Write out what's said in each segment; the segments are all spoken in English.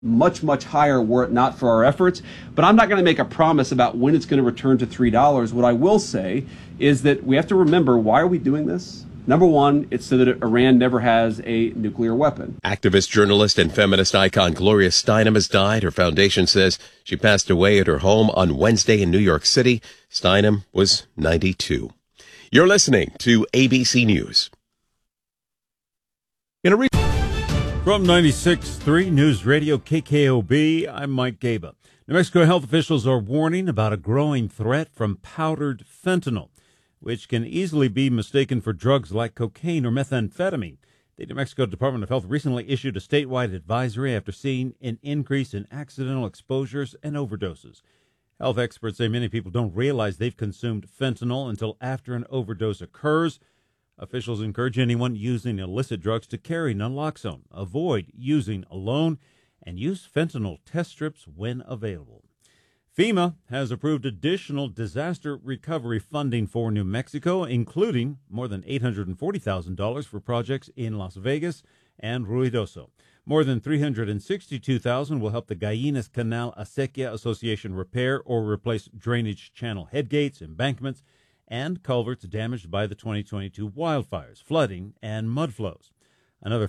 much, much higher were it not for our efforts. But I'm not going to make a promise about when it's going to return to $3. What I will say is that we have to remember, why are we doing this? Number one, it's so that Iran never has a nuclear weapon. Activist, journalist, and feminist icon Gloria Steinem has died. Her foundation says she passed away at her home on Wednesday in New York City. Steinem was 92. You're listening to ABC News. From 96.3 News Radio KKOB, I'm Mike Gaba. New Mexico health officials are warning about a growing threat from powdered fentanyl, which can easily be mistaken for drugs like cocaine or methamphetamine. The New Mexico Department of Health recently issued a statewide advisory after seeing an increase in accidental exposures and overdoses. Health experts say many people don't realize they've consumed fentanyl until after an overdose occurs. Officials encourage anyone using illicit drugs to carry naloxone, avoid using alone, and use fentanyl test strips when available. FEMA has approved additional disaster recovery funding for New Mexico, including more than $840,000 for projects in Las Vegas and Ruidoso. More than $362,000 will help the Gallinas Canal Acequia Association repair or replace drainage channel headgates, embankments, and culverts damaged by the 2022 wildfires, flooding, and mud flows. Another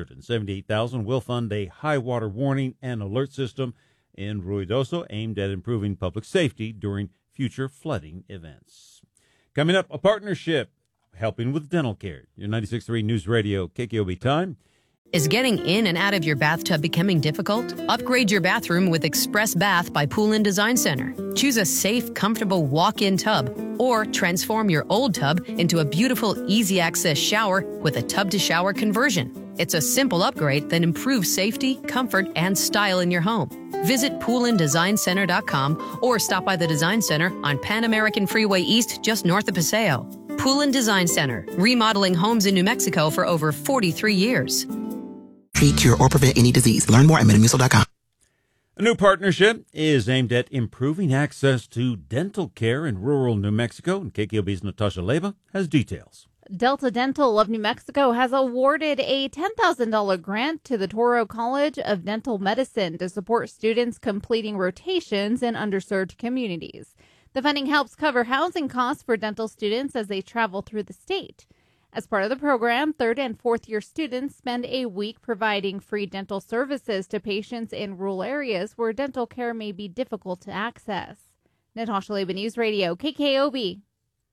$478,000 will fund a high water warning and alert system in Ruidoso aimed at improving public safety during future flooding events. Coming up, a partnership helping with dental care. Your 96.3 News Radio KKOB time. Is getting in and out of your bathtub becoming difficult? Upgrade your bathroom with Express Bath by Pool & Design Center. Choose a safe, comfortable walk-in tub or transform your old tub into a beautiful, easy-access shower with a tub-to-shower conversion. It's a simple upgrade that improves safety, comfort, and style in your home. Visit poolanddesignCenter.com or stop by the Design Center on Pan American Freeway East just north of Paseo. Pool & Design Center, remodeling homes in New Mexico for over 43 years. Treat, cure, or prevent any disease. Learn more at Metamucil.com. A new partnership is aimed at improving access to dental care in rural New Mexico, and KKOB's Natasha Leba has details. Delta Dental of New Mexico has awarded a $10,000 grant to the Toro College of Dental Medicine to support students completing rotations in underserved communities. The funding helps cover housing costs for dental students as they travel through the state. As part of the program, third and fourth year students spend a week providing free dental services to patients in rural areas where dental care may be difficult to access. Natasha Leba, News Radio, KKOB.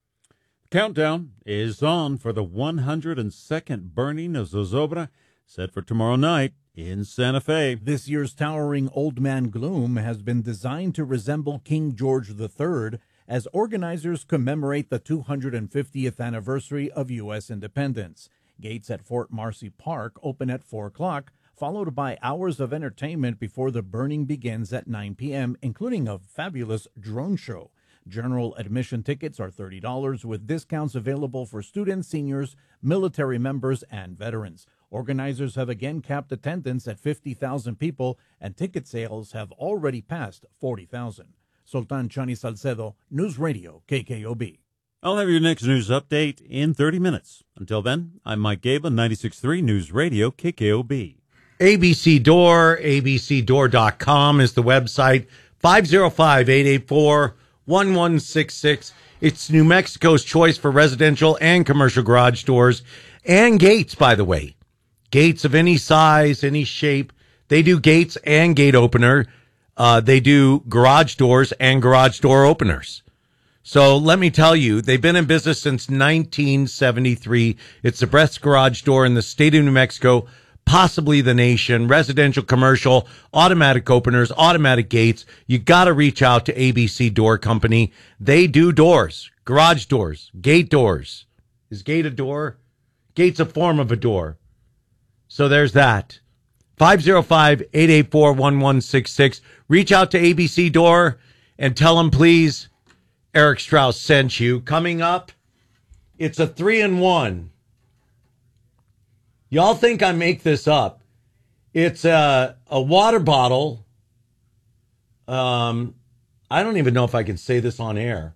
Countdown is on for the 102nd burning of Zozobra, set for tomorrow night in Santa Fe. This year's towering Old Man Gloom has been designed to resemble King George III as organizers commemorate the 250th anniversary of U.S. independence. Gates at Fort Marcy Park open at 4 o'clock, followed by hours of entertainment before the burning begins at 9 p.m., including a fabulous drone show. General admission tickets are $30 with discounts available for students, seniors, military members, and veterans. Organizers have again capped attendance at 50,000 people, and ticket sales have already passed 40,000. Sultan Chani Salcedo, News Radio, KKOB. I'll have your next news update in 30 minutes. Until then, I'm Mike Gaba, 96.3 News Radio, KKOB. ABC Door, abcdoor.com is the website, 505-884-1166. It's New Mexico's choice for residential and commercial garage doors and gates, by the way. Gates of any size, any shape. They do gates and gate opener. They do garage doors and garage door openers. So let me tell you, they've been in business since 1973. It's the best garage door in the state of New Mexico, possibly the nation. Residential, commercial, automatic openers, automatic gates. You got to reach out to ABC Door Company. They do doors, garage doors, gate doors. Is gate a door? Gate's a form of a door. So there's that. 505-884-1166. Reach out to ABC Door and tell them, please, Eric Strauss sent you. Coming up, it's a 3-in-1. Y'all think I make this up. It's a water bottle. I don't even know if I can say this on air.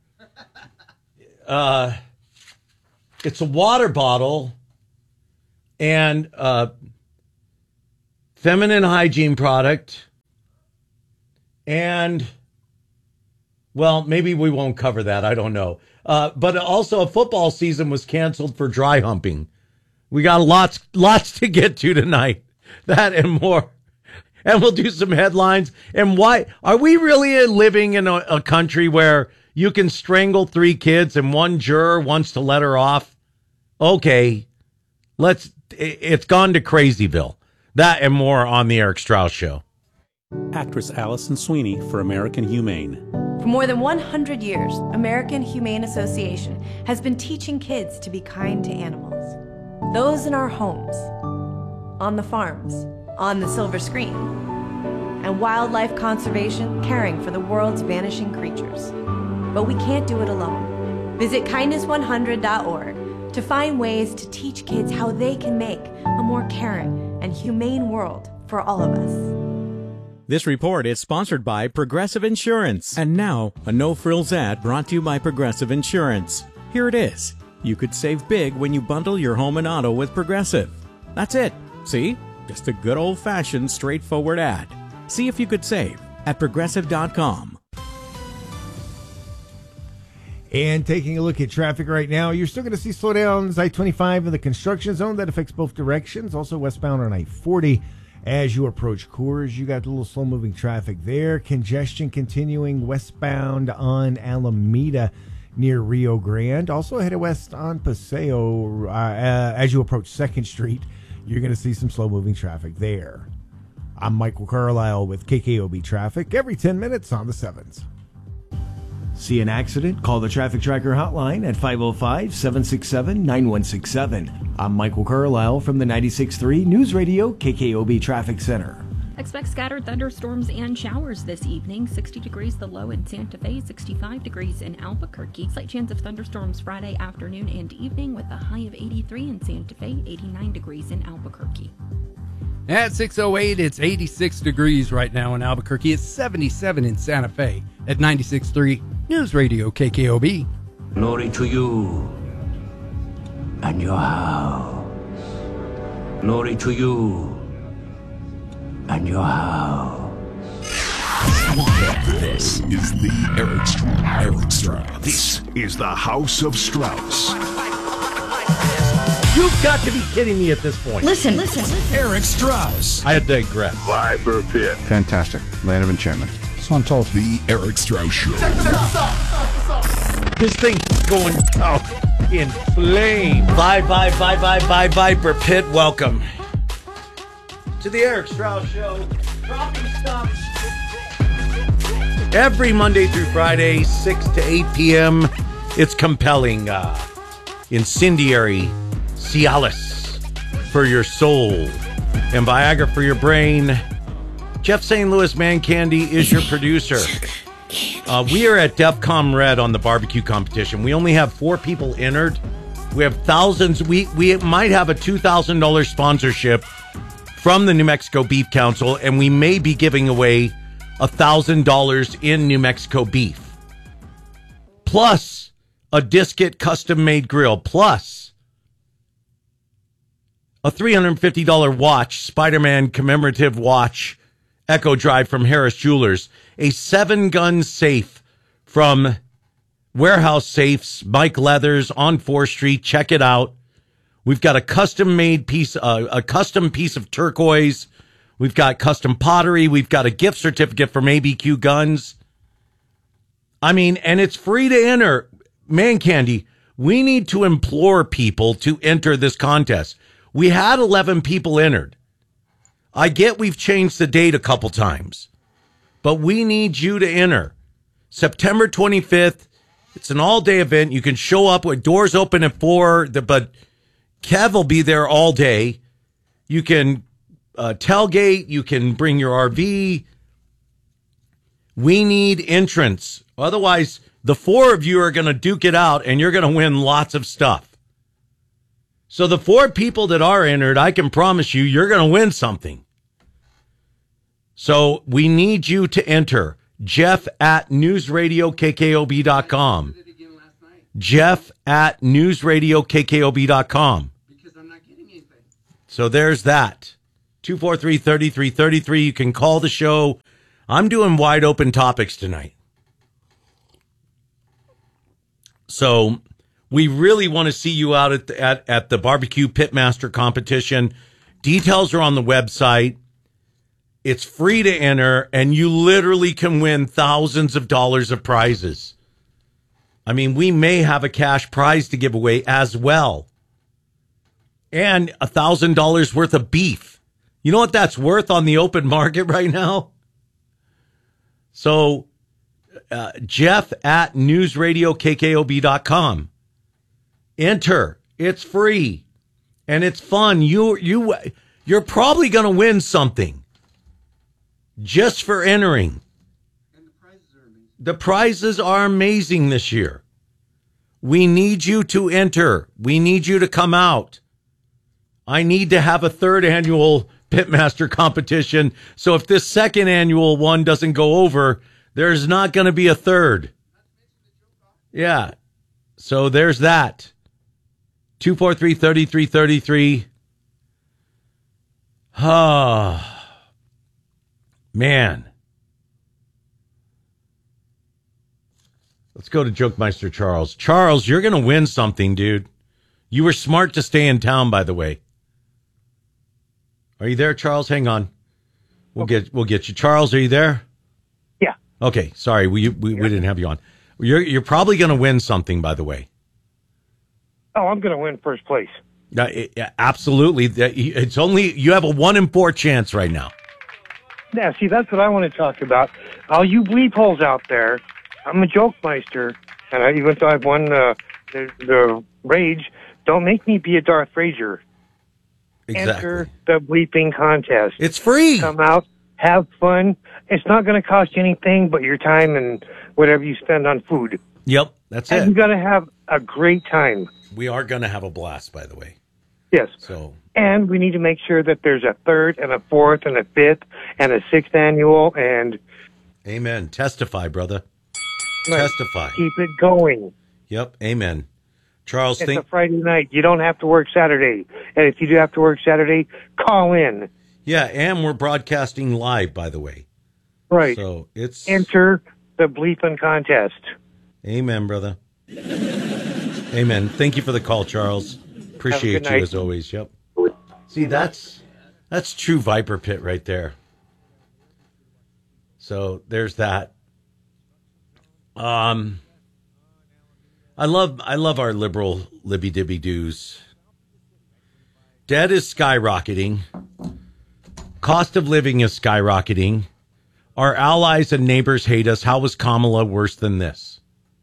It's a water bottle and feminine hygiene product And, well, maybe we won't cover that. I don't know. But also a football season was canceled for dry humping. We got lots to get to tonight. That and more. And we'll do some headlines. And why are we really living in a country where you can strangle 3 kids and one juror wants to let her off? Okay, it's gone to Crazyville. That and more on the Eric Strauss Show. Actress Allison Sweeney for American Humane. For more than 100 years, American Humane Association has been teaching kids to be kind to animals. Those in our homes, on the farms, on the silver screen, and wildlife conservation, caring for the world's vanishing creatures. But we can't do it alone. Visit kindness100.org to find ways to teach kids how they can make a more caring and humane world for all of us. This report is sponsored by Progressive Insurance. And now, a no-frills ad brought to you by Progressive Insurance. Here it is. You could save big when you bundle your home and auto with Progressive. That's it. See? Just a good old-fashioned, straightforward ad. See if you could save at Progressive.com. And taking a look at traffic right now, you're still going to see slowdowns I-25 in the construction zone. That affects both directions. Also westbound on I-40. As you approach Coors, you got a little slow-moving traffic there. Congestion continuing westbound on Alameda near Rio Grande. Also headed west on Paseo. As you approach 2nd Street, you're going to see some slow-moving traffic there. I'm Michael Carlisle with KKOB Traffic every 10 minutes on the 7s. See an accident? Call the Traffic Tracker hotline at 505-767-9167. I'm Michael Carlisle from the 96.3 News Radio KKOB Traffic Center. Expect scattered thunderstorms and showers this evening. 60 degrees the low in Santa Fe, 65 degrees in Albuquerque. Slight chance of thunderstorms Friday afternoon and evening with a high of 83 in Santa Fe, 89 degrees in Albuquerque. At 6:08, it's 86 degrees right now in Albuquerque. It's 77 in Santa Fe at 96.3 News Radio KKOB. Glory to you and your house. Glory to you and your house. This is the Eric Strauss. This is the House of Strauss. You've got to be kidding me at this point. Listen. Eric Strauss. I digress. Viper Pit. Fantastic. Land of enchantment. Swan told. The Eric Strauss Show. This thing's going out in flame. Bye, Viper Pit. Welcome to the Eric Strauss Show. Dropping stuff every Monday through Friday, 6 to 8 p.m. It's compelling, incendiary Cialis for your soul and Viagra for your brain. Jeff St. Louis Man Candy is your producer. We are at DEFCON Red on the barbecue competition. We only have 4 people entered. We have thousands. We might have a $2,000 sponsorship from the New Mexico Beef Council, and we may be giving away $1,000 in New Mexico beef. Plus a Disket custom-made grill. Plus a $350 watch, Spider-Man commemorative watch, Echo Drive from Harris Jewelers. A 7-gun safe from Warehouse Safes, Mike Leathers on 4th Street. Check it out. We've got a custom-made piece, a custom piece of turquoise. We've got custom pottery. We've got a gift certificate from ABQ Guns. I mean, and it's free to enter. Man Candy, we need to implore people to enter this contest. We had 11 people entered. I get we've changed the date a couple times, but we need you to enter. September 25th, it's an all-day event. You can show up with doors open at 4, but Kev will be there all day. You can tailgate. You can bring your RV. We need entrants. Otherwise, the 4 of you are going to duke it out, and you're going to win lots of stuff. So the 4 people that are entered, I can promise you're going to win something. So we need you to enter. Jeff at newsradiokkob.com. Jeff at newsradiokkob.com. Because I'm not getting anything. So there's that. 243-3333. You can call the show. I'm doing wide open topics tonight. So we really want to see you out at the barbecue pitmaster competition. Details are on the website. It's free to enter, and you literally can win thousands of dollars of prizes. I mean, we may have a cash prize to give away as well. And $1,000 worth of beef. You know what that's worth on the open market right now? So, Jeff at newsradiokkob.com. Enter. It's free. And it's fun. You're probably going to win something just for entering. And the prizes are amazing this year. We need you to enter. We need you to come out. I need to have a third annual Pitmaster competition. So if this second annual one doesn't go over, there's not going to be a third. Yeah. So there's that. 243-3333. Ah, man. Let's go to Jokemeister Charles. Charles, you're going to win something, dude. You were smart to stay in town, by the way. Are you there, Charles? Hang on. We'll get you. Charles, are you there? Yeah. Okay. Sorry, we didn't have you on. You're probably going to win something, by the way. Oh, I'm going to win first place. Absolutely. It's only you have a 1 in 4 chance right now. Yeah. See, that's what I want to talk about. All you bleep holes out there. I'm a Jokemeister, and even though I've won the Rage, don't make me be a Darth Rager. Exactly. Enter the bleeping contest. It's free. Come out, have fun. It's not going to cost you anything but your time and whatever you spend on food. Yep, that's and it. You're going to have a great time. We are going to have a blast, by the way. Yes. So. And we need to make sure that there's a third and a fourth and a fifth and a sixth annual and... Amen. Testify, brother. Right. Testify. Keep it going. Yep. Amen. Charles, it's a Friday night. You don't have to work Saturday. And if you do have to work Saturday, call in. Yeah, and we're broadcasting live, by the way. Right. So it's... Enter the bleeping contest. Amen, brother. Amen. Thank you for the call, Charles. Appreciate you as always. Yep. See, that's true Viper Pit right there. So there's that. I love our liberal libby dibby doos. Debt is skyrocketing. Cost of living is skyrocketing. Our allies and neighbors hate us. How was Kamala worse than this?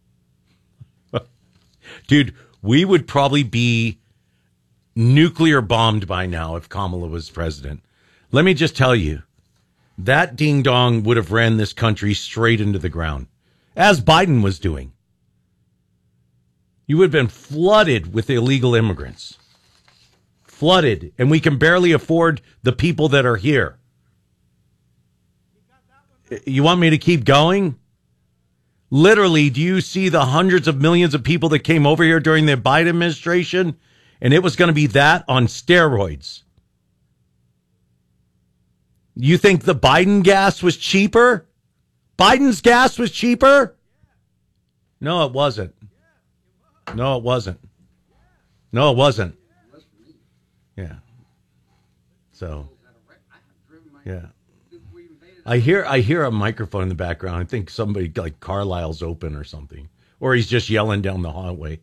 Dude, we would probably be nuclear bombed by now if Kamala was president. Let me just tell you, that ding dong would have ran this country straight into the ground, as Biden was doing. You would have been flooded with illegal immigrants. Flooded, and we can barely afford the people that are here. You want me to keep going? Literally, do you see the hundreds of millions of people that came over here during the Biden administration? And it was going to be that on steroids. You think the Biden gas was cheaper? Biden's gas was cheaper? No, it wasn't. No, it wasn't. No, it wasn't. Yeah. So, yeah. I hear a microphone in the background. I think somebody like Carlisle's open or something. Or he's just yelling down the hallway.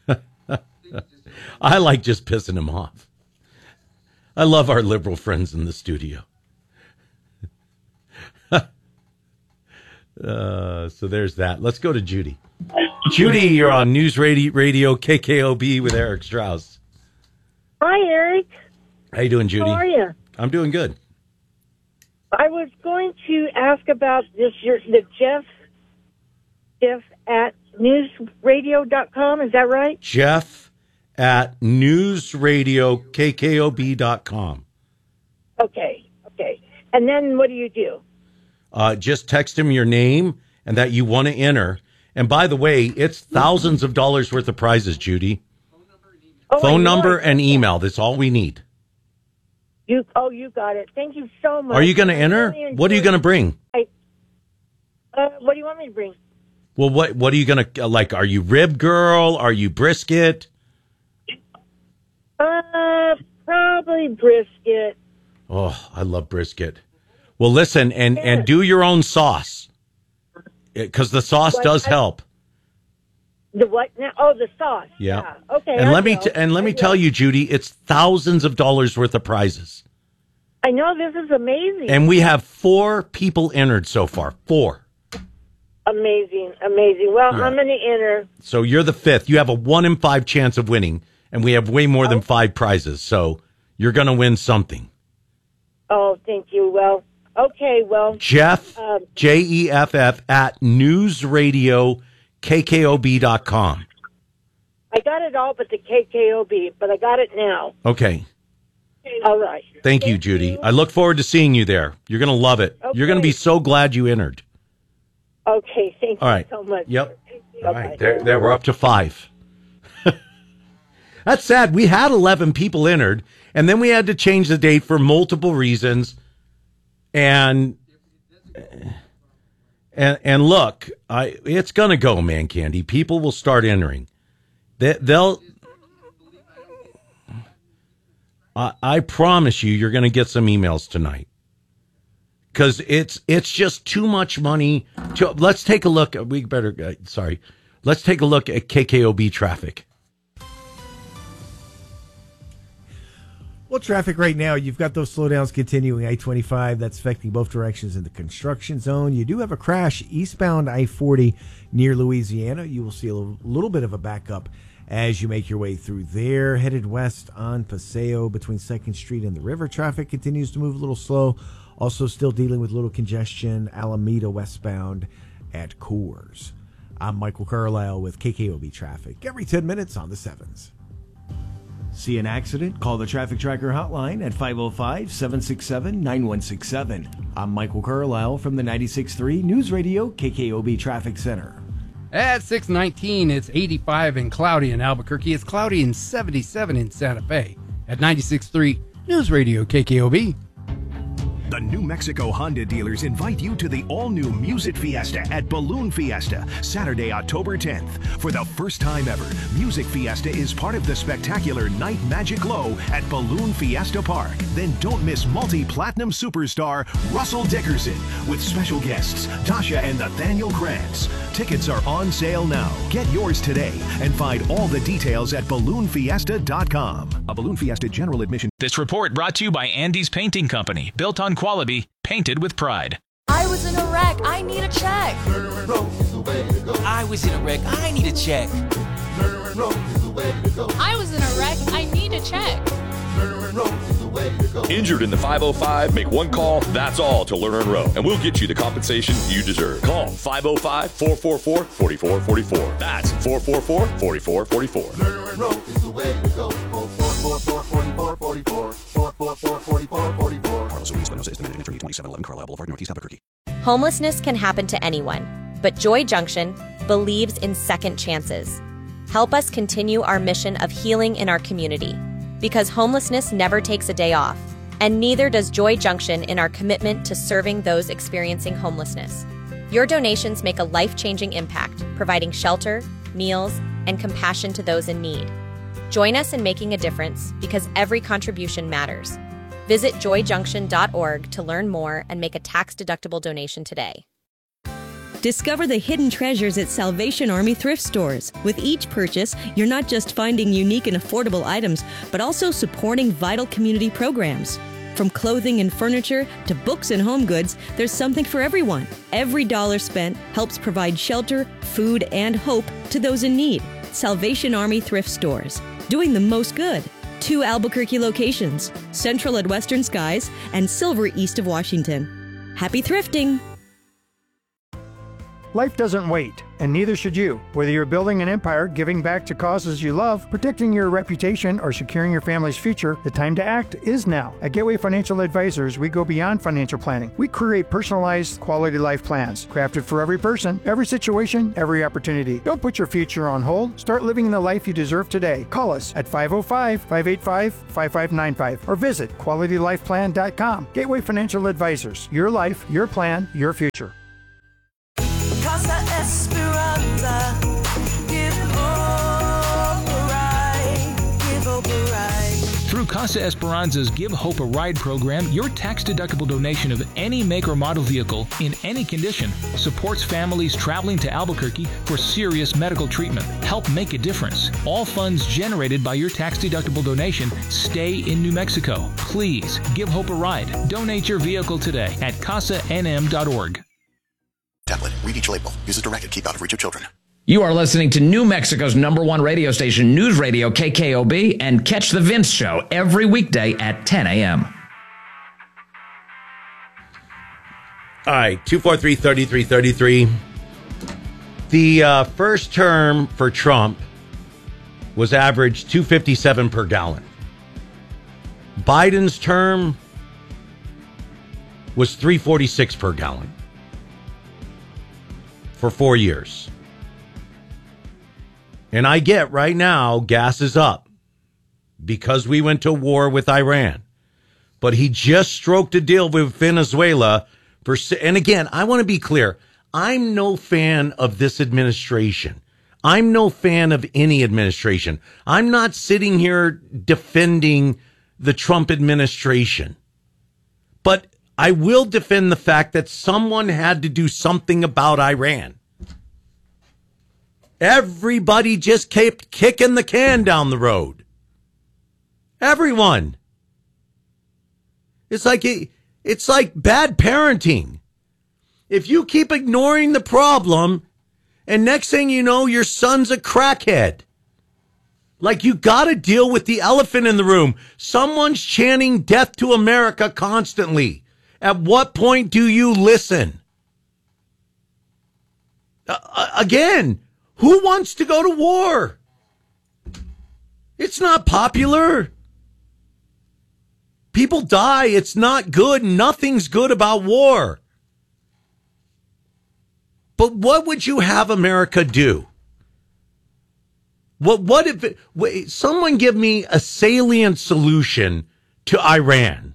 I like just pissing him off. I love our liberal friends in the studio. So there's that. Let's go to Judy. Judy, you're on News Radio KKOB with Eric Strauss. Hi, Eric. How you doing, Judy? How are you? I'm doing good. I was going to ask about this. The Jeff at newsradio.com. Is that right? Jeff at newsradiokkob.com. Okay. And then what do you do? Just text him your name and that you want to enter. And by the way, it's thousands of dollars worth of prizes, Judy. Phone number and email. That's all we need. You got it. Thank you so much. Are you going to enter? What are you going to bring? What do you want me to bring? Well, what are you going to, like, are you rib girl? Are you brisket? Probably brisket. Oh, I love brisket. Well, listen, and do your own sauce, because the sauce does help. The what now? Oh, the sauce. Yeah. Okay. And let me tell you, Judy, it's thousands of dollars worth of prizes. I know, this is amazing. And we have 4 people entered so far. 4. Amazing. Well, Yeah. I'm going to enter. So you're the 5th. You have a 1 in 5 chance of winning, and we have way more than 5 prizes. So you're going to win something. Oh, thank you. Well, okay. Well, Jeff, Jeff at newsradiokkob.com. I got it all but the KKOB, but I got it now. Okay. All right. Thank you, Judy. I look forward to seeing you there. You're going to love it. Okay. You're going to be so glad you entered. Okay. Thank All you right. so much. Yep. All Bye-bye. right. There we're up to 5. That's sad. We had 11 people entered, and then we had to change the date for multiple reasons. And look, it's going to go, man, Candy. People will start entering. They'll. I promise you're going to get some emails tonight, because it's just too much money. Let's take a look. Let's take a look at KKOB traffic. Well, traffic right now, you've got those slowdowns continuing. I-25, that's affecting both directions in the construction zone. You do have a crash eastbound I-40 near Louisiana. You will see a little bit of a backup as you make your way through there. Headed west on Paseo between 2nd Street and the river. Traffic continues to move a little slow. Also still dealing with little congestion, Alameda westbound at Coors. I'm Michael Carlisle with KKOB Traffic. Every 10 minutes on the 7s. See an accident? Call the Traffic Tracker hotline at 505-767-9167. I'm Michael Carlisle from the 96.3 News Radio KKOB Traffic Center. At 6:19, it's 85 and cloudy in Albuquerque. It's cloudy and 77 in Santa Fe. At 96.3 News Radio KKOB. The New Mexico Honda dealers invite you to the all-new Music Fiesta at Balloon Fiesta, Saturday, October 10th. For the first time ever, Music Fiesta is part of the spectacular Night Magic Glow at Balloon Fiesta Park. Then don't miss multi-platinum superstar Russell Dickerson with special guests Tasha and Nathaniel Krantz. Tickets are on sale now. Get yours today and find all the details at balloonfiesta.com. A Balloon Fiesta general admission. This report brought to you by Andy's Painting Company. Built on quality, painted with pride. I was in a wreck. I need a check. I was in a wreck. I need a check. I was in a wreck. I need a check. Injured in the 505? Make one call, that's all, to Lerner and Rowe, and we'll get you the compensation you deserve. Call 505-444-4444. That's 444-4444. Lerner and Rowe is the way to go. 2711 Carlisle Boulevard, Northeast Albuquerque. Homelessness can happen to anyone, but Joy Junction believes in second chances. Help us continue our mission of healing in our community, because homelessness never takes a day off, and neither does Joy Junction in our commitment to serving those experiencing homelessness. Your donations make a life-changing impact, providing shelter, meals, and compassion to those in need. Join us in making a difference, because every contribution matters. Visit joyjunction.org to learn more and make a tax-deductible donation today. Discover the hidden treasures at Salvation Army thrift stores. With each purchase, you're not just finding unique and affordable items, but also supporting vital community programs. From clothing and furniture to books and home goods, there's something for everyone. Every dollar spent helps provide shelter, food, and hope to those in need. Salvation Army thrift stores, doing the most good. 2 Albuquerque locations, Central at Western Skies and Silver east of Washington. Happy thrifting! Life doesn't wait, and neither should you. Whether you're building an empire, giving back to causes you love, protecting your reputation, or securing your family's future, the time to act is now. At Gateway Financial Advisors, we go beyond financial planning. We create personalized, quality life plans, crafted for every person, every situation, every opportunity. Don't put your future on hold. Start living the life you deserve today. Call us at 505-585-5595 or visit QualityLifePlan.com. Gateway Financial Advisors. Your life, your plan, your future. Casa Esperanza. Give hope a ride. Give hope a ride. Through Casa Esperanza's Give Hope a Ride program, your tax-deductible donation of any make or model vehicle in any condition supports families traveling to Albuquerque for serious medical treatment. Help make a difference. All funds generated by your tax-deductible donation stay in New Mexico. Please give Hope a ride. Donate your vehicle today at casanm.org. Tablet. Read each label. Use as directed. Keep out of reach of children. You are listening to New Mexico's #1 radio station, News Radio KKOB, and catch The Vince Show every weekday at 10 a.m. All right, 243-3333. The first term for Trump was average $2.57 per gallon. Biden's term was $3.46 per gallon for 4 years. And I get right now gas is up because we went to war with Iran. But he just stroked a deal with Venezuela for, and again, I want to be clear. I'm no fan of this administration. I'm no fan of any administration. I'm not sitting here defending the Trump administration. But I will defend the fact that someone had to do something about Iran. Everybody just kept kicking the can down the road. Everyone. It's like bad parenting. If you keep ignoring the problem, and next thing you know, your son's a crackhead. Like, you got to deal with the elephant in the room. Someone's chanting death to America constantly. At what point do you listen? Again, who wants to go to war? It's not popular. People die. It's not good. Nothing's good about war. But what would you have America do? What if someone give me a salient solution to Iran?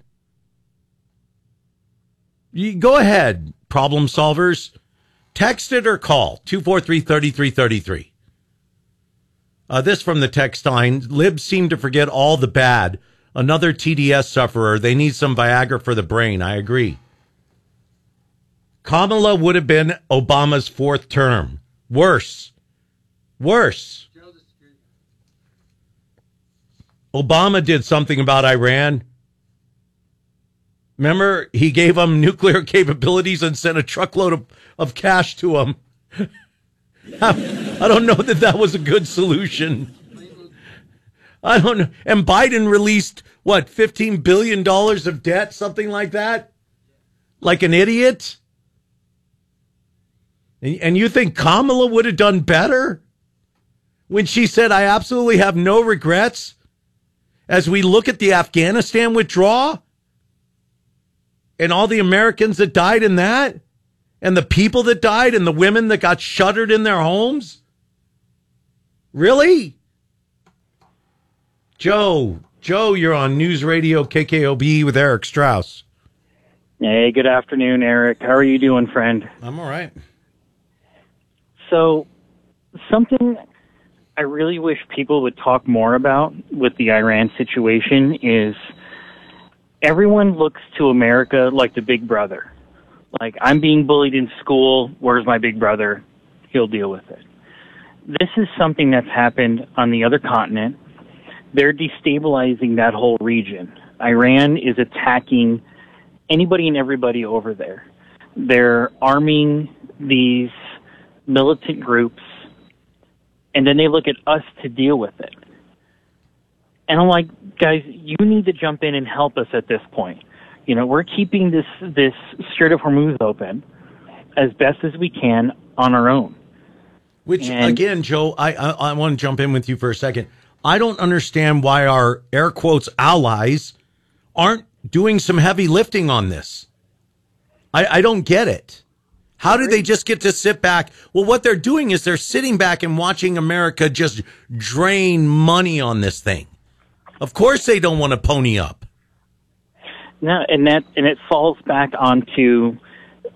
You go ahead, problem solvers. Text it or call 243-3333. This from the text line. Libs seem to forget all the bad. Another TDS sufferer. They need some Viagra for the brain. I agree. Kamala would have been Obama's fourth term. Worse. Obama did something about Iran. Remember, he gave them nuclear capabilities and sent a truckload of cash to them. I don't know that was a good solution. I don't know. And Biden released, what, $15 billion of debt, something like that? Like an idiot? And you think Kamala would have done better? When she said, I absolutely have no regrets as we look at the Afghanistan withdrawal and all the Americans that died in that and the people that died and the women that got shuttered in their homes? Really? Joe, you're on News Radio KKOB with Eric Strauss. Hey, good afternoon, Eric. How are you doing, friend? I'm all right. So, something I really wish people would talk more about with the Iran situation is everyone looks to America like the big brother. Like, I'm being bullied in school. Where's my big brother? He'll deal with it. This is something that's happened on the other continent. They're destabilizing that whole region. Iran is attacking anybody and everybody over there. They're arming these militant groups, and then they look at us to deal with it. And I'm like, guys, you need to jump in and help us at this point. You know, we're keeping this Strait of Hormuz open as best as we can on our own. Which, again, Joe, I want to jump in with you for a second. I don't understand why our, air quotes, allies aren't doing some heavy lifting on this. I don't get it. How do they just get to sit back? Well, what they're doing is they're sitting back and watching America just drain money on this thing. Of course they don't want to pony up. No, and it falls back onto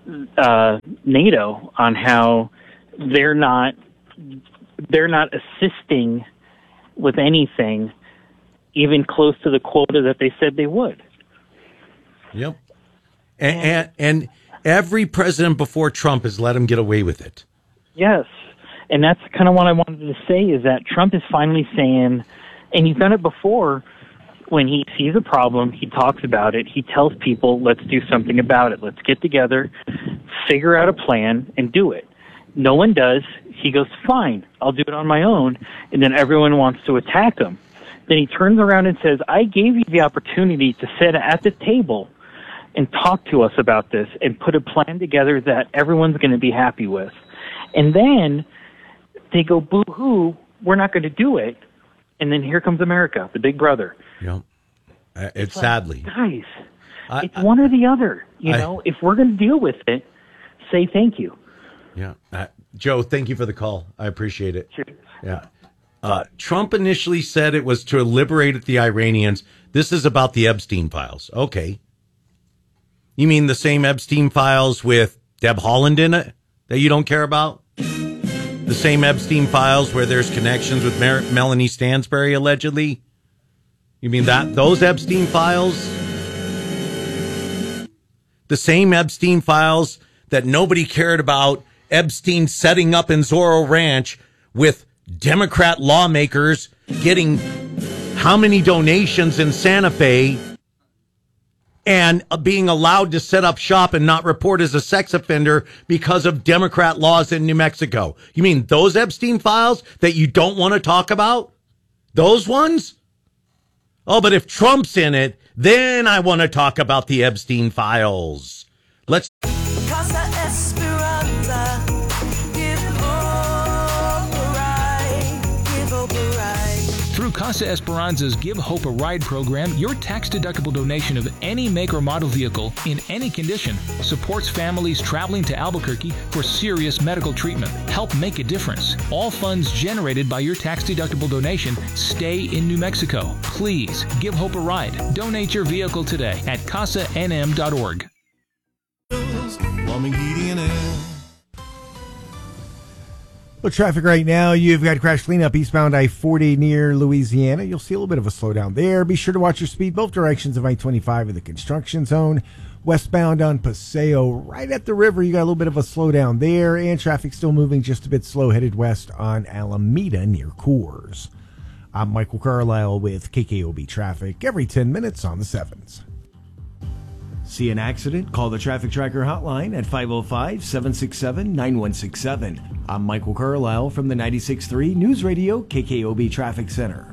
NATO on how they're not assisting with anything even close to the quota that they said they would. Yep. And every president before Trump has let him get away with it. Yes. And that's kind of what I wanted to say, is that Trump is finally saying, and he's done it before, when he sees a problem, he talks about it. He tells people, let's do something about it. Let's get together, figure out a plan, and do it. No one does. He goes, fine, I'll do it on my own. And then everyone wants to attack him. Then he turns around and says, I gave you the opportunity to sit at the table and talk to us about this and put a plan together that everyone's going to be happy with. And then they go, boo-hoo, we're not going to do it. And then here comes America, the big brother. Yep. It's like, sadly. Guys, it's one or the other. You know, if we're going to deal with it, say thank you. Yeah. Joe, thank you for the call. I appreciate it. Sure. Yeah. Trump initially said it was to liberate the Iranians. This is about the Epstein files. Okay. You mean the same Epstein files with Deb Haaland in it that you don't care about? The same Epstein files where there's connections with Melanie Stansbury, allegedly? You mean those Epstein files? The same Epstein files that nobody cared about Epstein setting up in Zorro Ranch with Democrat lawmakers getting how many donations in Santa Fe and being allowed to set up shop and not report as a sex offender because of Democrat laws in New Mexico. You mean those Epstein files that you don't want to talk about? Those ones? Oh, but if Trump's in it, then I want to talk about the Epstein files. Let's... Casa Esperanza, give hope a ride, give hope a ride. Through Casa Esperanza's Give Hope a Ride program, your tax-deductible donation of any make or model vehicle in any condition supports families traveling to Albuquerque for serious medical treatment. Help make a difference. All funds generated by your tax-deductible donation stay in New Mexico. Please give Hope a ride. Donate your vehicle today at casanm.org. Plumbing, heating, and air. Well, traffic right now, you've got crash cleanup eastbound I-40 near Louisiana. You'll see a little bit of a slowdown there. Be sure to watch your speed both directions of I-25 in the construction zone. Westbound on Paseo, right at the river, you got a little bit of a slowdown there. And traffic still moving just a bit slow, headed west on Alameda near Coors. I'm Michael Carlisle with KKOB Traffic, every 10 minutes on the 7s. See an accident? Call the Traffic Tracker hotline at 505-767-9167. I'm Michael Carlisle from the 96.3 News Radio KKOB Traffic Center.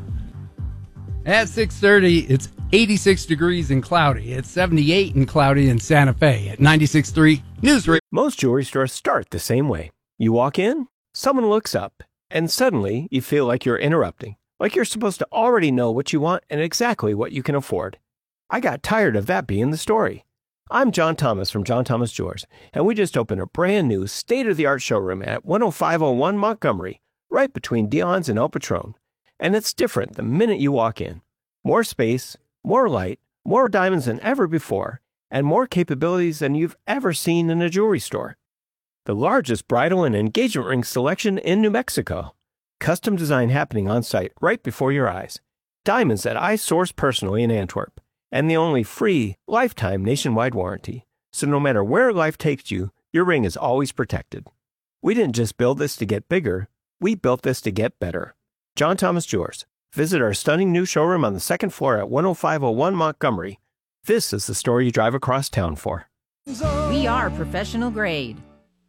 At 6:30, it's 86 degrees and cloudy. It's 78 and cloudy in Santa Fe at 96.3 News Radio. Most jewelry stores start the same way. You walk in, someone looks up, and suddenly you feel like you're interrupting. Like you're supposed to already know what you want and exactly what you can afford. I got tired of that being the story. I'm John Thomas from John Thomas Jewelers, and we just opened a brand new state-of-the-art showroom at 10501 Montgomery, right between Dion's and El Patron. And it's different the minute you walk in. More space, more light, more diamonds than ever before, and more capabilities than you've ever seen in a jewelry store. The largest bridal and engagement ring selection in New Mexico. Custom design happening on site right before your eyes. Diamonds that I source personally in Antwerp. And the only free, lifetime nationwide warranty. So no matter where life takes you, your ring is always protected. We didn't just build this to get bigger, we built this to get better. John Thomas Jewelers. Visit our stunning new showroom on the second floor at 10501 Montgomery. This is the store you drive across town for. We are professional grade.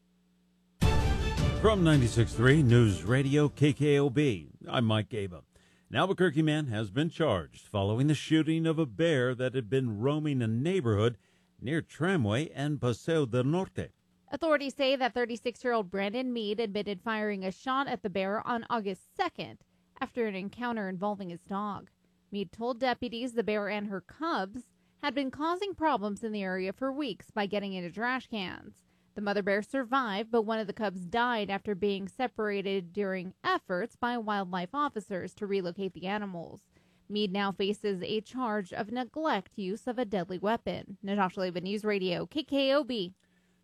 From 96.3 News Radio KKOB, I'm Mike Gaba. An Albuquerque man has been charged following the shooting of a bear that had been roaming a neighborhood near Tramway and Paseo del Norte. Authorities say that 36-year-old Brandon Mead admitted firing a shot at the bear on August 2nd after an encounter involving his dog. Mead told deputies the bear and her cubs had been causing problems in the area for weeks by getting into trash cans. The mother bear survived, but one of the cubs died after being separated during efforts by wildlife officers to relocate the animals. Mead now faces a charge of neglect use of a deadly weapon. Natasha Leva, News Radio, KKOB.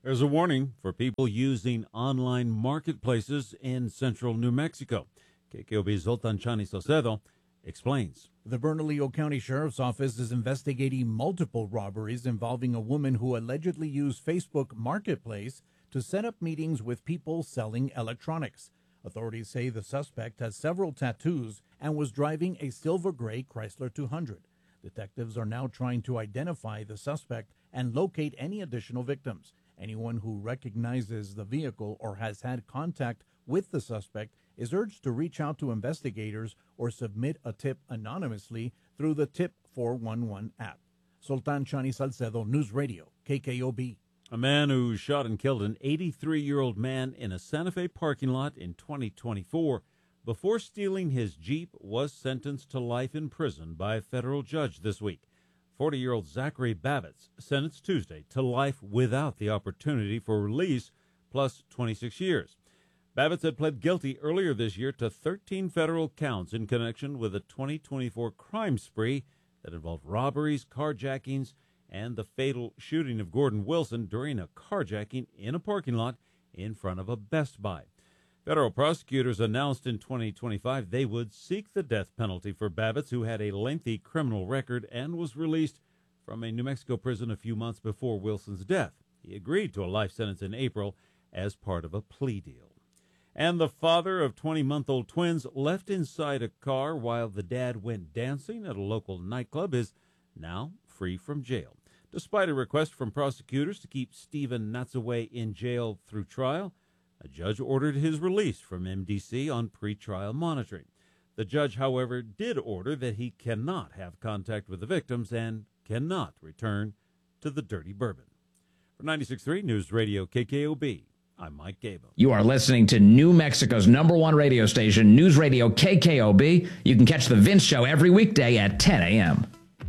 There's a warning for people using online marketplaces in central New Mexico. KKOB's Zoltan Chani Salcedo explains. The Bernalillo County Sheriff's Office is investigating multiple robberies involving a woman who allegedly used Facebook Marketplace to set up meetings with people selling electronics. Authorities say the suspect has several tattoos and was driving a silver gray Chrysler 200. Detectives are now trying to identify the suspect and locate any additional victims. Anyone who recognizes the vehicle or has had contact with the suspect is urged to reach out to investigators or submit a tip anonymously through the Tip 411 app. Sultan Chani Salcedo, News Radio, KKOB. A man who shot and killed an 83-year-old man in a Santa Fe parking lot in 2024 before stealing his Jeep was sentenced to life in prison by a federal judge this week. 40-year-old Zachary Babbitts sentenced Tuesday to life without the opportunity for release, plus 26 years. Babbitts had pled guilty earlier this year to 13 federal counts in connection with a 2024 crime spree that involved robberies, carjackings, and the fatal shooting of Gordon Wilson during a carjacking in a parking lot in front of a Best Buy. Federal prosecutors announced in 2025 they would seek the death penalty for Babbitts, who had a lengthy criminal record and was released from a New Mexico prison a few months before Wilson's death. He agreed to a life sentence in April as part of a plea deal. And the father of 20-month-old twins left inside a car while the dad went dancing at a local nightclub is now free from jail. Despite a request from prosecutors to keep Stephen Natsaway in jail through trial, a judge ordered his release from MDC on pretrial monitoring. The judge, however, did order that he cannot have contact with the victims and cannot return to the Dirty Bourbon. For 96.3 News Radio KKOB, I'm Mike Gabo. You are listening to New Mexico's #1 radio station, News Radio KKOB. You can catch The Vince Show every weekday at 10 a.m.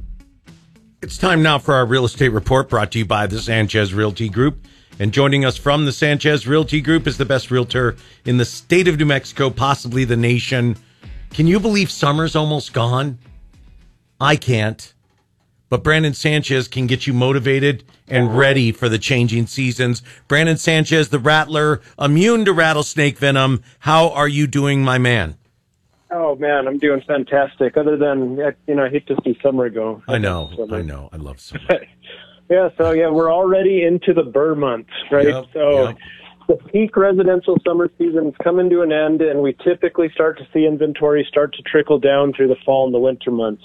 It's time now for our real estate report brought to you by the Sanchez Realty Group. And joining us from the Sanchez Realty Group is the best realtor in the state of New Mexico, possibly the nation. Can you believe summer's almost gone? I can't. But Brandon Sanchez can get you motivated and ready for the changing seasons. Brandon Sanchez, the Rattler, immune to rattlesnake venom. How are you doing, my man? Oh, man, I'm doing fantastic. Other than, I hate to see summer go. I know. I love summer. We're already into the Burr months, right? The peak residential summer season is coming to an end, and we typically start to see inventory start to trickle down through the fall and the winter months.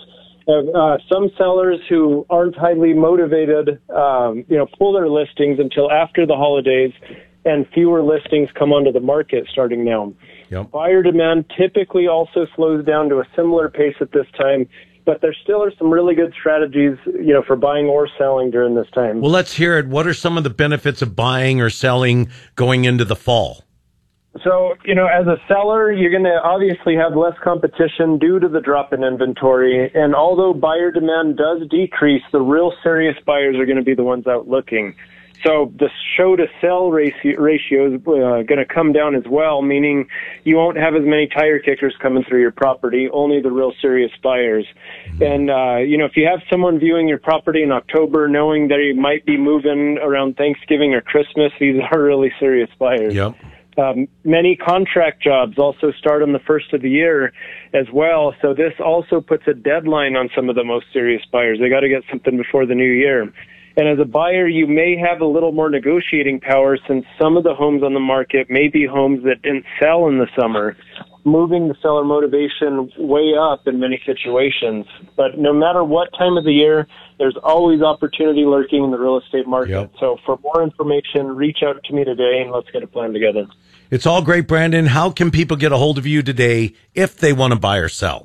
Some sellers who aren't highly motivated, pull their listings until after the holidays, and fewer listings come onto the market starting now. Yep. Buyer demand typically also slows down to a similar pace at this time, but there still are some really good strategies, for buying or selling during this time. Well, let's hear it. What are some of the benefits of buying or selling going into the fall? So, as a seller, you're going to obviously have less competition due to the drop in inventory. And although buyer demand does decrease, the real serious buyers are going to be the ones out looking. So the show to sell ratio is going to come down as well, meaning you won't have as many tire kickers coming through your property, only the real serious buyers. And, if you have someone viewing your property in October knowing that you might be moving around Thanksgiving or Christmas, these are really serious buyers. Yep. Many contract jobs also start on the first of the year as well. So this also puts a deadline on some of the most serious buyers. They got to get something before the new year. And as a buyer, you may have a little more negotiating power since some of the homes on the market may be homes that didn't sell in the summer, moving the seller motivation way up in many situations. But no matter what time of the year, there's always opportunity lurking in the real estate market. Yep. So for more information, reach out to me today and let's get a plan together. It's all great, Brandon. How can people get a hold of you today if they want to buy or sell?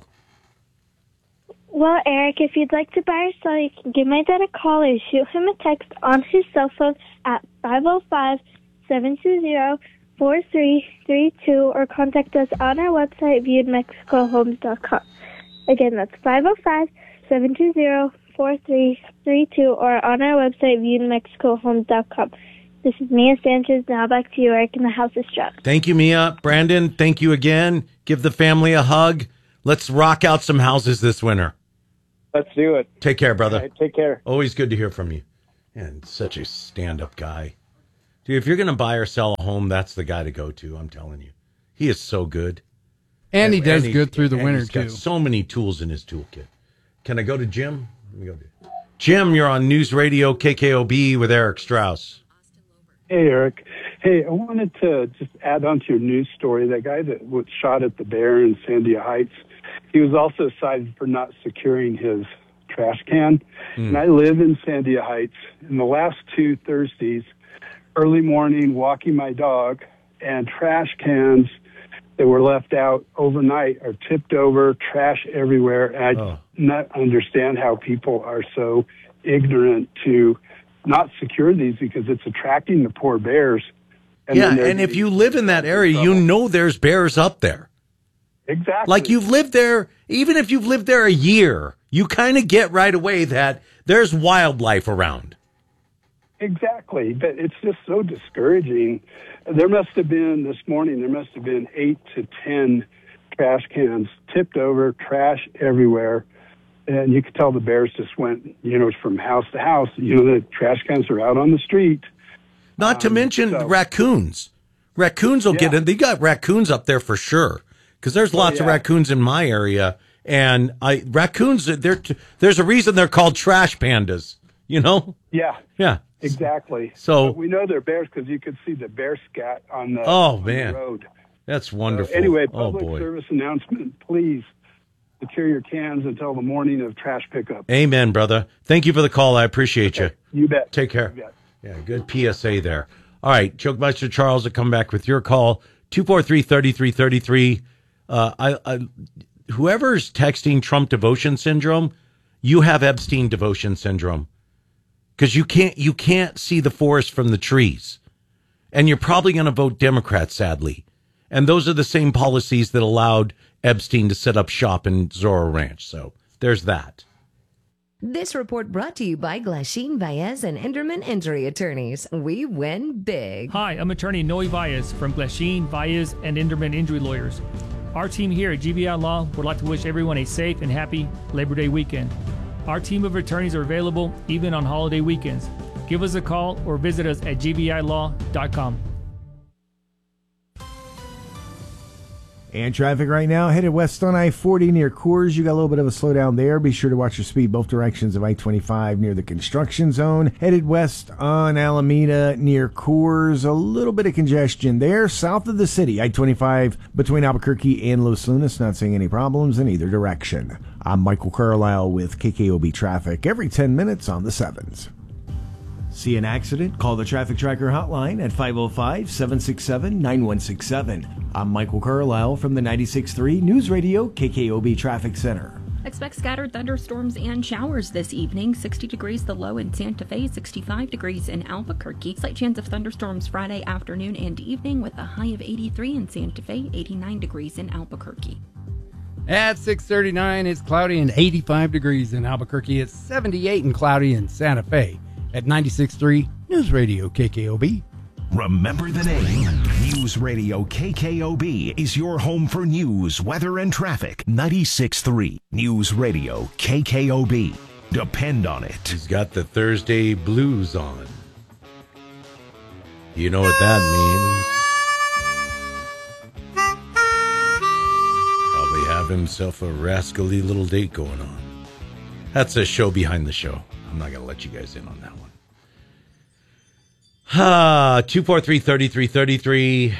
Well, Eric, if you'd like to buy or sell, you can give my dad a call or shoot him a text on his cell phone at 505-720-4332 or contact us on our website, viewedmexicohomes.com. Again, that's 505-720-4332 or on our website, viewedmexicohomes.com. This is Mia Sanchez. Now back to you, Eric, and the house is struck. Thank you, Mia. Brandon, thank you again. Give the family a hug. Let's rock out some houses this winter. Let's do it. Take care, brother. All right, take care. Always good to hear from you. And such a stand-up guy. Dude, if you're going to buy or sell a home, that's the guy to go to. I'm telling you, he is so good, and he does good through the winter he's got too. so many tools in his toolkit. Can I go to Jim? Let me go to Jim. You're on News Radio KKOB with Eric Strauss. Hey, Eric. Hey, I wanted to just add on to your news story. That guy that was shot at the bear in Sandia Heights, he was also cited for not securing his trash can. And I live in Sandia Heights. In the last 2 Thursdays, early morning, walking my dog, and trash cans that were left out overnight are tipped over, trash everywhere. And I do not understand how people are so ignorant to not secure these, because it's attracting the poor bears. And if you live in that area, you know there's bears up there. Exactly. Like you've lived there, even if you've lived there a year, you kind of get right away that there's wildlife around. Exactly. But it's just so discouraging. There must have been, this morning, 8 to 10 trash cans tipped over, trash everywhere. And you could tell the bears just went, from house to house. The trash cans are out on the street. Not to mention raccoons. Raccoons will get in. They got raccoons up there for sure, because there's lots of raccoons in my area. And raccoons, there's a reason they're called trash pandas, Yeah. Yeah. Exactly. So but we know they're bears because you could see the bear scat on the, man. the road. That's wonderful. So anyway, public service announcement, please secure your cans until the morning of trash pickup. Amen, brother. Thank you for the call. I appreciate you. You bet. Take care. Yeah, good PSA there. All right, Chokemeister Charles will come back with your call, 243-3333. Whoever's texting Trump devotion syndrome, you have Epstein devotion syndrome, because you can't see the forest from the trees, and you're probably going to vote Democrat, sadly. And those are the same policies that allowed Epstein to set up shop in Zorro Ranch. So there's that. This report brought to you by Glasheen, Baez, and Enderman Injury Attorneys. We win big. Hi, I'm attorney Noe Baez from Glasheen, Baez, and Enderman Injury Lawyers. Our team here at GBI Law would like to wish everyone a safe and happy Labor Day weekend. Our team of attorneys are available even on holiday weekends. Give us a call or visit us at gbilaw.com. And traffic right now headed west on I-40 near Coors. You got a little bit of a slowdown there. Be sure to watch your speed both directions of I-25 near the construction zone. Headed west on Alameda near Coors. A little bit of congestion there. South of the city, I-25 between Albuquerque and Los Lunas. Not seeing any problems in either direction. I'm Michael Carlisle with KKOB Traffic every 10 minutes on the 7s. See an accident? Call the Traffic Tracker hotline at 505-767-9167. I'm Michael Carlisle from the 96.3 News Radio KKOB Traffic Center. Expect scattered thunderstorms and showers this evening. 60 degrees the low in Santa Fe, 65 degrees in Albuquerque. Slight chance of thunderstorms Friday afternoon and evening with a high of 83 in Santa Fe, 89 degrees in Albuquerque. At 6:39, it's cloudy and 85 degrees in Albuquerque. It's 78 and cloudy in Santa Fe. At 96.3 News Radio KKOB. Remember the name. News Radio KKOB is your home for news, weather, and traffic. 96.3 News Radio KKOB. Depend on it. He's got the Thursday blues on. You know what that means. Probably have himself a rascally little date going on. That's a show behind the show. I'm not going to let you guys in on that one. 243-3333.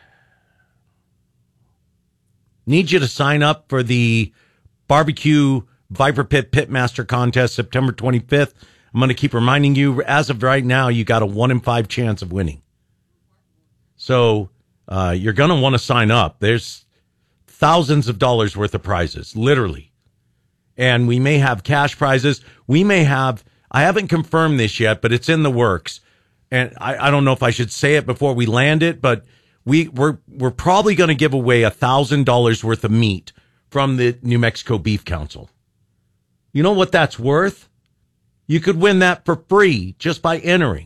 Need you to sign up for the Barbecue Viper Pit Pitmaster Contest September 25th. I'm going to keep reminding you, as of right now, you got a 1 in 5 chance of winning. So you're going to want to sign up. There's thousands of dollars worth of prizes, literally. And we may have cash prizes. We may have, I haven't confirmed this yet, but it's in the works. And I don't know if I should say it before we land it, but we're probably going to give away $1,000 worth of meat from the New Mexico Beef Council. You know what that's worth? You could win that for free just by entering.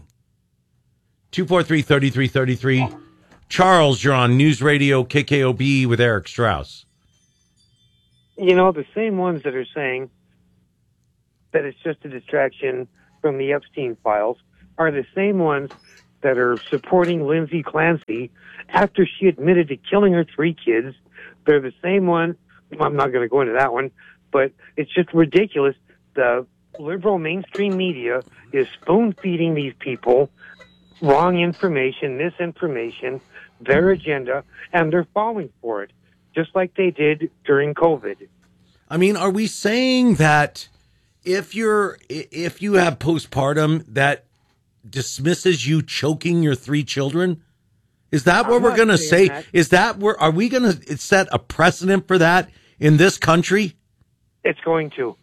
243-3333. Charles, you're on News Radio KKOB with Eric Strauss. You know, the same ones that are saying that it's just a distraction from the Epstein files are the same ones that are supporting Lindsay Clancy after she admitted to killing her 3 kids. They're the same one. I'm not going to go into that one, but it's just ridiculous. The liberal mainstream media is spoon-feeding these people wrong information, misinformation, their agenda, and they're falling for it, just like they did during COVID. I mean, are we saying that if you have postpartum, that dismisses you choking your 3 children? Is that what we're going to say? Is that where are we going to set a precedent for that in this country? It's going to.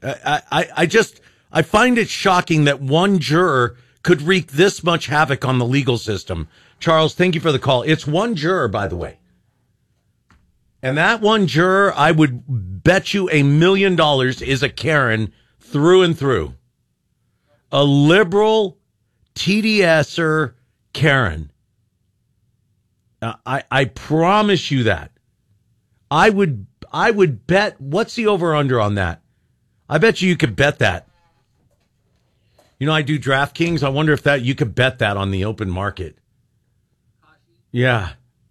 I find it shocking that one juror could wreak this much havoc on the legal system. Charles, thank you for the call. It's one juror, by the way. And that one juror, I would bet you $1 million is a Karen through and through. A liberal TDSer Karen. I promise you that. I would bet, what's the over-under on that? I bet you could bet that. You know, I do DraftKings. I wonder if that you could bet that on the open market. Yeah.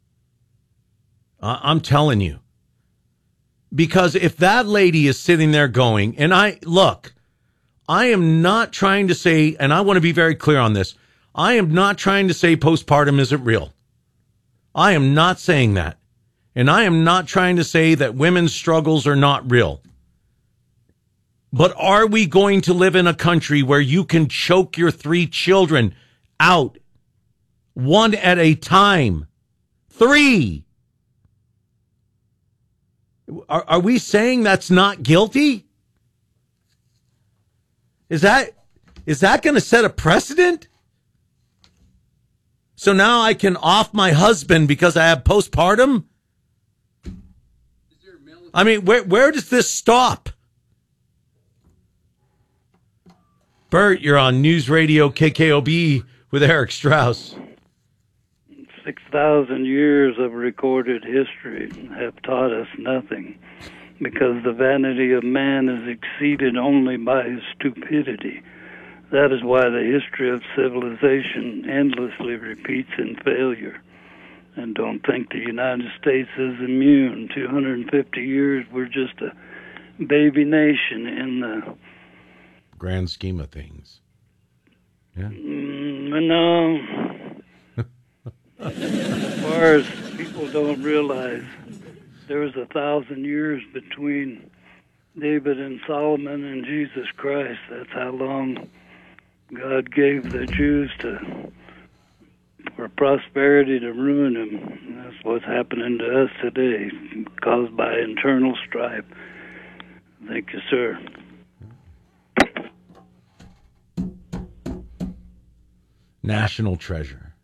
I'm telling you. Because if that lady is sitting there going, and I am not trying to say, and I want to be very clear on this, I am not trying to say postpartum isn't real. I am not saying that. And I am not trying to say that women's struggles are not real. But are we going to live in a country where you can choke your 3 children out one at a time? 3. Are we saying that's not guilty? Is that going to set a precedent? So now I can off my husband because I have postpartum? I mean, where does this stop? Bert, you're on News Radio KKOB with Eric Strauss. 6,000 years of recorded history have taught us nothing, because the vanity of man is exceeded only by his stupidity. That is why the history of civilization endlessly repeats in failure. And don't think the United States is immune. 250 years, we're just a baby nation in the grand scheme of things. Yeah. No. As far as people don't realize, there was 1,000 years between David and Solomon and Jesus Christ. That's how long God gave the Jews for prosperity to ruin them. And that's what's happening to us today, caused by internal strife. Thank you, sir. National treasure.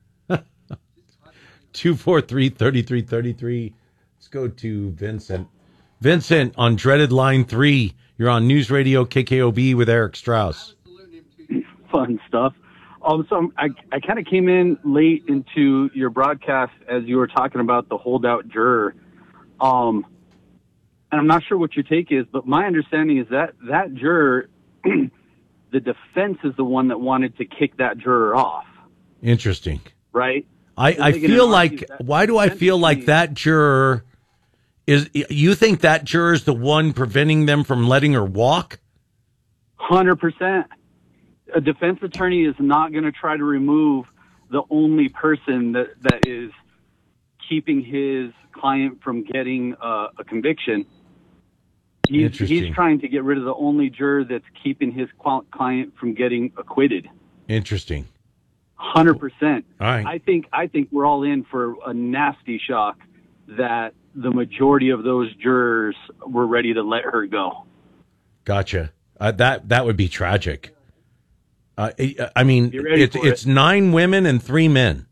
243-3333. Let's go to Vincent. Vincent on dreaded line 3. You're on News Radio KKOB with Eric Strauss. Fun stuff. So I kind of came in late into your broadcast as you were talking about the holdout juror. And I'm not sure what your take is, but my understanding is that juror, the defense is the one that wanted to kick that juror off. Interesting. Right? I feel like, why do I feel like that juror is, you think that juror is the one preventing them from letting her walk? 100%. A defense attorney is not going to try to remove the only person that is keeping his client from getting a conviction. He's trying to get rid of the only juror that's keeping his client from getting acquitted. Interesting. 100%. All right. I think we're all in for a nasty shock that the majority of those jurors were ready to let her go. Gotcha. That would be tragic. I mean, it's 9 women and 3 men.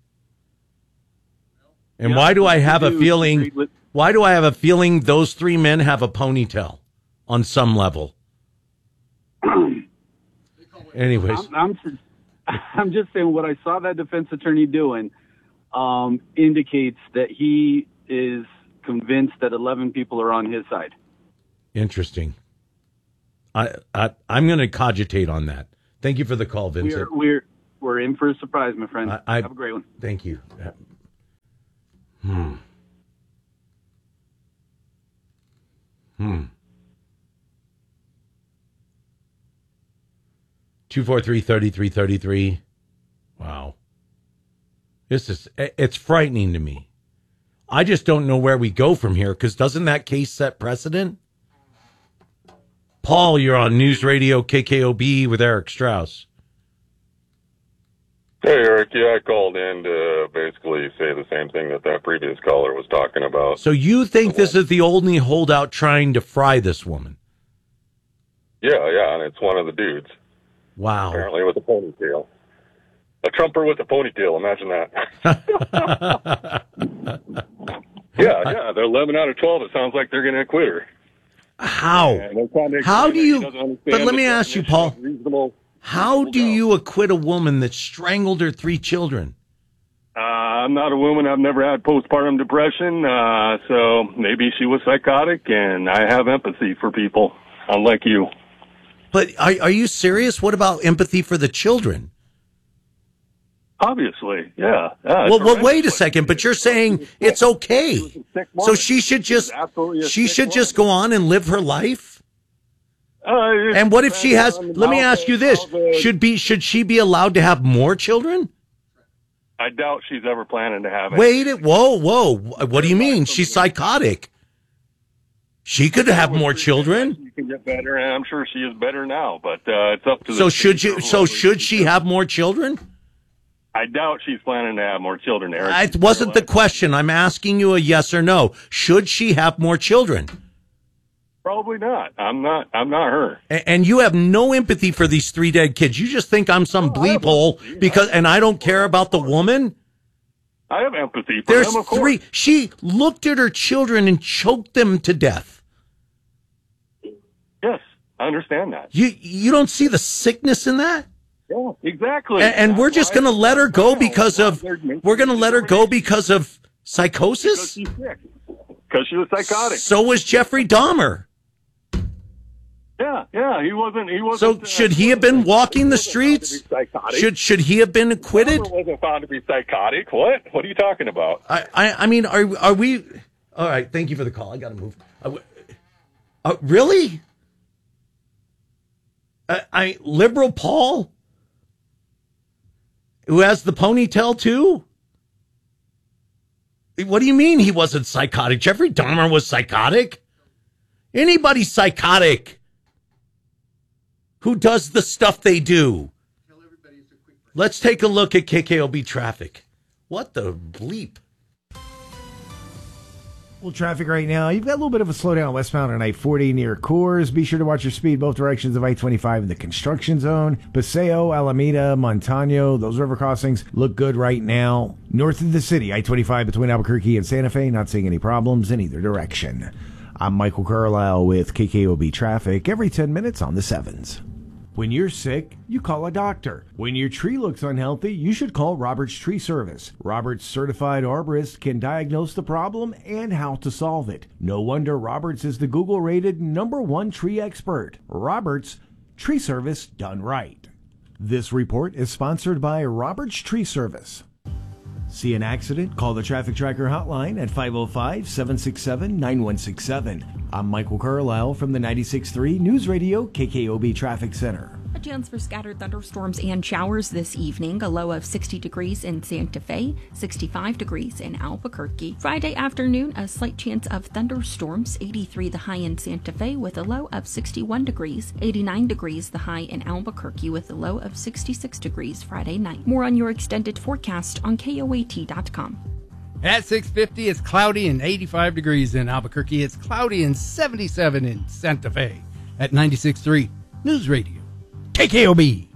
And why do I have a feeling? Why do I have a feeling those 3 men have a ponytail on some level? Anyways, I'm just saying what I saw that defense attorney doing indicates that he is convinced that 11 people are on his side. Interesting. I'm going to cogitate on that. Thank you for the call, Vincent. we're in for a surprise, my friend. Have a great one. Thank you. 243-3333. Wow. It's frightening to me. I just don't know where we go from here, because doesn't that case set precedent? Paul, you're on News Radio KKOB with Eric Strauss. Hey, Eric. Yeah, I called in to basically say the same thing that previous caller was talking about. So you think this is the only holdout trying to fry this woman? Yeah, and it's one of the dudes. Wow. Apparently with a ponytail. A Trumper with a ponytail, imagine that. Yeah, they're 11 out of 12. It sounds like they're going to acquit her. How? How do you... But let me ask you, Paul. How do you acquit a woman that strangled her 3 children? I'm not a woman. I've never had postpartum depression, so maybe she was psychotic, and I have empathy for people, unlike you. But are you serious? What about empathy for the children? Obviously, yeah. Well, wait a second. But you're saying it's okay, so she should just go on and live her life. And what if she has? Let me ask you this: should she be allowed to have more children? I doubt she's ever planning to have it. Whoa! What do you mean? She's psychotic. She could have more children. She can get better, and I'm sure she is better now. But it's up to. So should she have more children? I doubt she's planning to have more children, Eric. It wasn't the question. I'm asking you a yes or no. Should she have more children? Probably not. I'm not her. And you have no empathy for these 3 dead kids. You just think I'm some bleep hole and I don't care about the woman? I have empathy for them, of course. 3. She looked at her children and choked them to death. Yes, I understand that. You don't see the sickness in that? Yeah, exactly. And we're just going to let her go because of psychosis? Because she's sick. Because she was psychotic. So was Jeffrey Dahmer. Yeah, he wasn't. So should he have been walking the streets? Should he have been acquitted? Dahmer wasn't found to be psychotic. What are you talking about? I mean, are we? All right. Thank you for the call. I got to move. Really? Liberal Paul, who has the ponytail too? What do you mean he wasn't psychotic? Jeffrey Dahmer was psychotic? Anybody's psychotic who does the stuff they do. Let's take a look at KKOB traffic. What the bleep? Well, traffic right now, you've got a little bit of a slowdown westbound on I-40 near Coors. Be sure to watch your speed both directions of I-25 in the construction zone. Paseo, Alameda, Montano, those river crossings look good right now. North of the city, I-25 between Albuquerque and Santa Fe, not seeing any problems in either direction. I'm Michael Carlisle with KKOB Traffic every 10 minutes on the 7s. When you're sick, you call a doctor. When your tree looks unhealthy, you should call Roberts Tree Service. Roberts certified arborists can diagnose the problem and how to solve it. No wonder Roberts is the Google-rated #1 tree expert. Roberts Tree Service done right. This report is sponsored by Roberts Tree Service. See an accident? Call the Traffic Tracker hotline at 505-767-9167. I'm Michael Carlisle from the 96.3 News Radio KKOB Traffic Center. A chance for scattered thunderstorms and showers this evening. A low of 60 degrees in Santa Fe, 65 degrees in Albuquerque. Friday afternoon, a slight chance of thunderstorms. 83 the high in Santa Fe with a low of 61 degrees. 89 degrees the high in Albuquerque with a low of 66 degrees Friday night. More on your extended forecast on KOAT.com. At 6:50, it's cloudy and 85 degrees in Albuquerque. It's cloudy and 77 in Santa Fe. At 96.3 News Radio KKOB.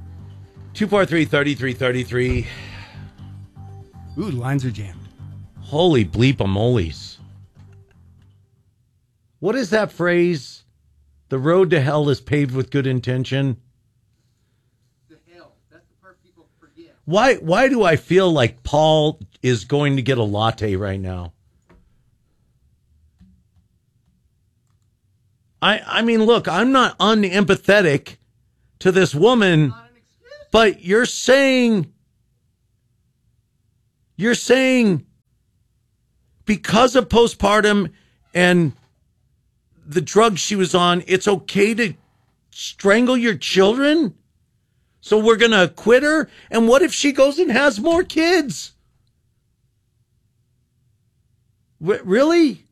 243-3333. Ooh, lines are jammed. Holy bleep-a-molies. What is that phrase? The road to hell is paved with good intention. The hell. That's the part people forget. Why do I feel like Paul is going to get a latte right now? I mean, look, I'm not unempathetic to this woman But you're saying because of postpartum and the drugs she was on, it's okay to strangle your children? So we're going to acquit her? And what if she goes and has more kids? Really?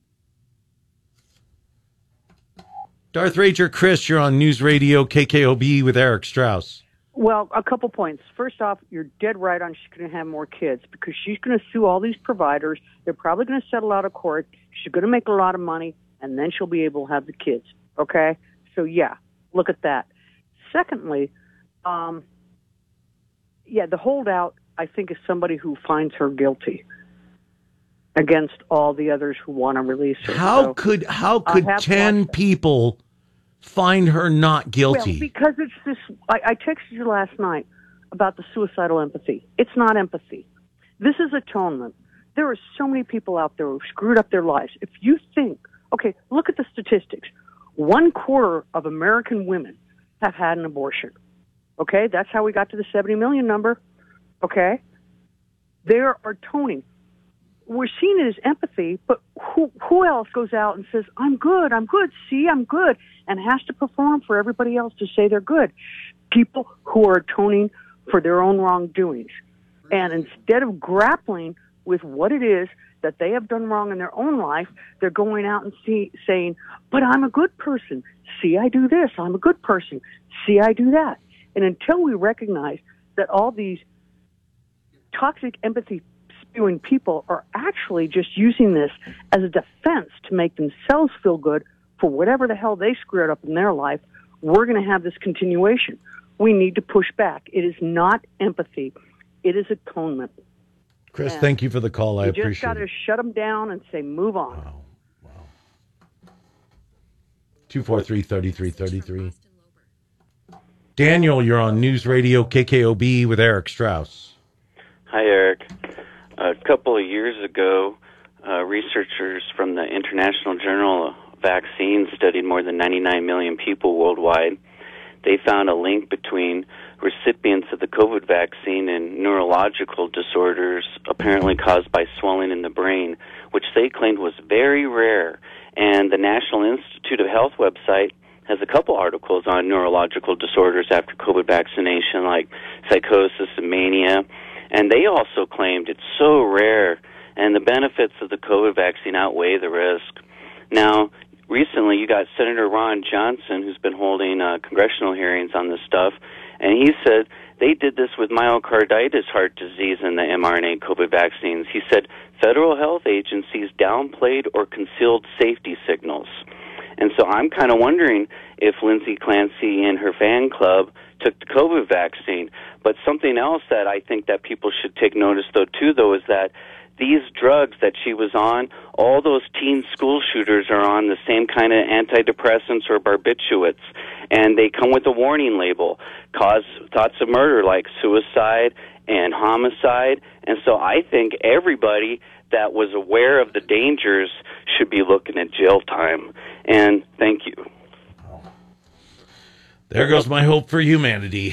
Darth Rager Chris, you're on News Radio KKOB with Eric Strauss. Well, a couple points. First off, you're dead right on she's going to have more kids because she's going to sue all these providers. They're probably going to settle out of court. She's going to make a lot of money, and then she'll be able to have the kids. Okay? So, yeah, look at that. Secondly, the holdout, I think, is somebody who finds her guilty against all the others who want to release her. How could 10 people find her not guilty? Well, because it's this. I texted you last night about the suicidal empathy. It's not empathy. This is atonement. There are so many people out there who screwed up their lives. If you think, okay, look at the statistics. 1/4 of American women have had an abortion. Okay, that's how we got to the 70 million number. Okay, they are atoning. We're seeing it as empathy, but who else goes out and says, I'm good, see, I'm good, and has to perform for everybody else to say they're good? People who are atoning for their own wrongdoings. And instead of grappling with what it is that they have done wrong in their own life, they're going out and saying, but I'm a good person. See, I do this. I'm a good person. See, I do that. And until we recognize that all these toxic empathy spewing people are actually just using this as a defense to make themselves feel good for whatever the hell they screwed up in their life, we're going to have this continuation. We need to push back. It is not empathy. It is atonement. Chris, thank you for the call. I appreciate it. You just got to shut them down and say, move on. Wow. 243-3333. Daniel, you're on News Radio KKOB with Eric Strauss. Hi, Eric. A couple of years ago, researchers from the International Journal of Vaccines studied more than 99 million people worldwide. They found a link between recipients of the COVID vaccine and neurological disorders apparently caused by swelling in the brain, which they claimed was very rare. And the National Institute of Health website has a couple articles on neurological disorders after COVID vaccination, like psychosis and mania. And they also claimed it's so rare, and the benefits of the COVID vaccine outweigh the risk. Now, recently you got Senator Ron Johnson, who's been holding congressional hearings on this stuff, and he said they did this with myocarditis heart disease in the mRNA COVID vaccines. He said federal health agencies downplayed or concealed safety signals. And so I'm kind of wondering if Lindsay Clancy and her fan club took the COVID vaccine. But something else that I think that people should take notice, though, is that these drugs that she was on, all those teen school shooters are on the same kind of antidepressants or barbiturates, and they come with a warning label, cause thoughts of murder like suicide and homicide. And so I think everybody that was aware of the dangers should be looking at jail time. And thank you. There goes my hope for humanity.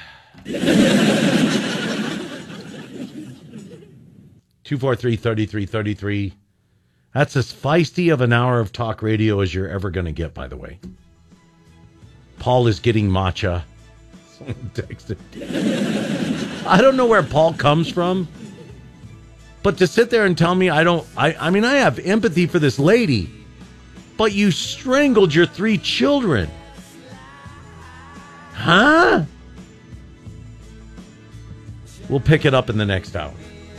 243-3333. That's as feisty of an hour of talk radio as you're ever going to get, by the way. Paul is getting matcha. Someone texted. I don't know where Paul comes from, but to sit there and tell me I mean, I have empathy for this lady, but you strangled your 3 children. Huh? We'll pick it up in the next hour.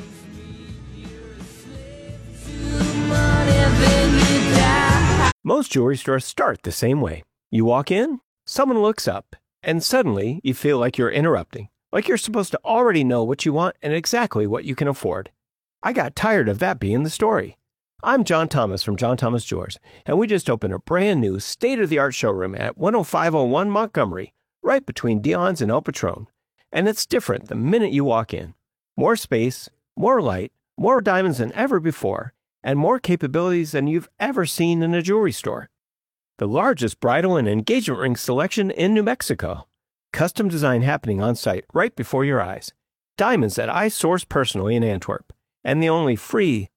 Most jewelry stores start the same way. You walk in, someone looks up, and suddenly you feel like you're interrupting, like you're supposed to already know what you want and exactly what you can afford. I got tired of that being the story. I'm John Thomas from John Thomas Jewelers, and we just opened a brand new state-of-the-art showroom at 10501 Montgomery, right between Dion's and El Patron. And it's different the minute you walk in. More space, more light, more diamonds than ever before, and more capabilities than you've ever seen in a jewelry store. The largest bridal and engagement ring selection in New Mexico. Custom design happening on site right before your eyes. Diamonds that I source personally in Antwerp. And the only free